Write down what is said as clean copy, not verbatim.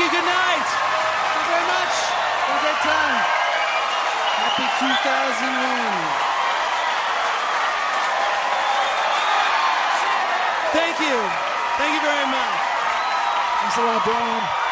you. Good night. Thank you very much. Have a great time. Happy 2001. Thank you. Thank you very much. Thanks a lot, Brian.